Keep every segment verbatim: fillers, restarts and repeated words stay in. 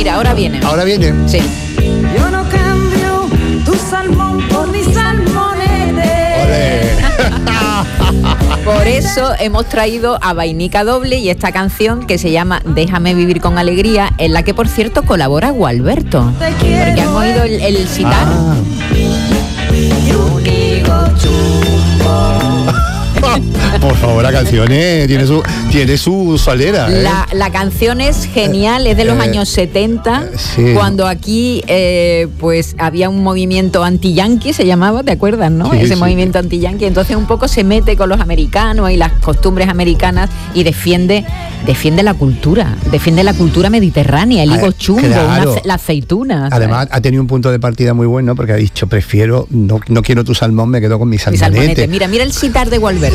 mira, ahora viene. Ahora viene. Sí. Yo no cambio tu salmón por mi salmonete. Olé. Por eso hemos traído a Vainica Doble y esta canción que se llama Déjame vivir con alegría, en la que por cierto colabora Gualberto. Porque han oído el, el citar. Ah. Yo digo chumbo. Por favor, la canción eh, tiene su tiene su solera. ¿eh? La, la canción es genial, es de los Eh, años setenta, sí. cuando aquí eh, pues había un movimiento anti-yanqui, se llamaba, ¿te acuerdas, no? Sí, Ese sí. movimiento anti-yanqui, entonces un poco se mete con los americanos y las costumbres americanas y defiende defiende la cultura, defiende la cultura mediterránea, el higo Ah, chumbo, claro. una, la aceituna. ¿sabes? Además ha tenido un punto de partida muy bueno porque ha dicho, prefiero, no, no quiero tu salmón, me quedo con mi Mi salmonete. salmonete. Mira, mira el citar de Gualberto.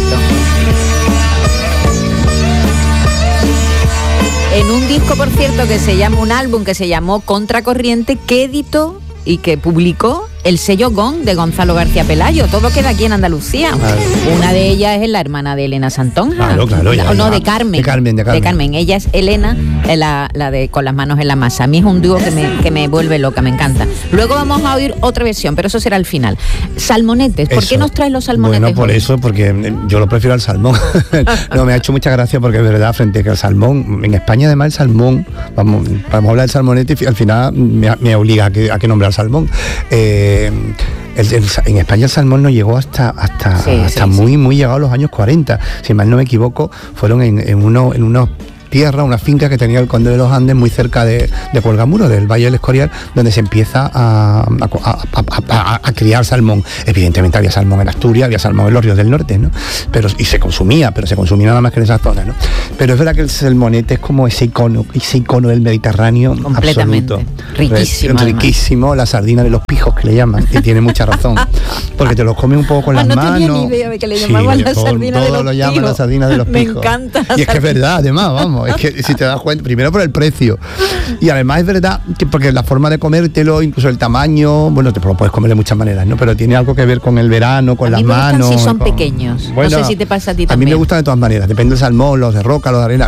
En un disco, por cierto, que se llama, un álbum que se llamó Contracorriente, que editó y que publicó el sello Gong de Gonzalo García Pelayo. Todo queda aquí en Andalucía. Claro. Una de ellas es la hermana de Elena Santonja. Claro, claro, ya, La- no, ya. de Carmen. De Carmen, de Carmen. Ella es Elena, eh, la, la de Con las manos en la masa. A mí es un dúo que me, que me vuelve loca, me encanta. Luego vamos a oír otra versión, pero eso será al final. Salmonetes. ¿Por Eso. qué nos traes los salmonetes Bueno, por hoy? eso, porque eh, yo lo prefiero al salmón. No, me ha hecho mucha gracia porque es verdad, frente a que el salmón, en España además el salmón, vamos, vamos a hablar del salmonete y al final me, me obliga a que, a que nombre al salmón. Eh, el- el- en España el salmón no llegó hasta hasta, Sí, hasta sí, muy muy llegado a los años cuarenta. Si mal no me equivoco, fueron en, en uno, en unos tierra, una finca que tenía el conde de los Andes muy cerca de, de Cuelgamuro, del Valle del Escorial, donde se empieza a, a, a- a- a- a criar salmón. Evidentemente había salmón en Asturias, había salmón en los ríos del norte, ¿no? Pero, y se consumía, pero se consumía nada más que en esa zona, ¿no? Pero es verdad que el salmonete es como ese icono, ese icono del Mediterráneo Completamente. absoluto. Riquísimo, Re- además. riquísimo, la sardina de los pijos que le llaman, y tiene mucha razón, porque te los come un poco con Ah, las no tenía manos. ni idea de que le Sí, llamaban oye, la todo- sardina de todo los lo llaman pijos. la sardina de los Me pijos. encanta la Y es que es sardina. verdad, además, vamos, es que si te das cuenta, primero por el precio, y además es verdad que porque la forma de comértelo, incluso el tamaño, bueno, te lo puedes comer de muchas maneras, ¿no? Pero tiene algo que ver con el verano, con A las mí me gustan manos. si son con- pequeños. No Bueno, sé si te pasa a ti A mí también. me gustan de todas maneras, depende del salmón, los de roca, los de arena.